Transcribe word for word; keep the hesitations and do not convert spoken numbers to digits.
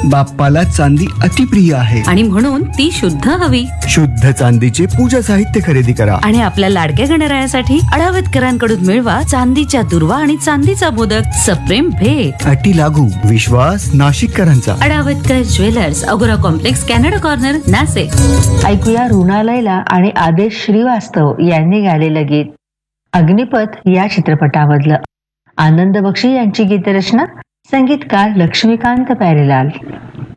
बाप्पाला चांदी अतिप्रिय आहे आणि म्हणून ती शुद्ध हवी. शुद्ध चांदीचे पूजा साहित्य खरेदी करा आणि आपल्या लाडक्या गणरायासाठी अडावतकरांकडून मिळवा चांदीच्या दुर्वा आणि चांदीचा मोदक. सप्रेम भेट. अटी लागू. विश्वास नाशिककरांचा. अडावतकर ज्वेलर्स, अगोरा कॉम्प्लेक्स, कॅनडा कॉर्नर, नाशिक. ऐकूया रुणा लैला आणि आदेश श्रीवास्तव यांनी गायलेलं गीत अग्निपथ या चित्रपटामधलं. आनंद बक्षी यांची गीतरचना, संगीतकार लक्ष्मीकांत प्यारेलाल.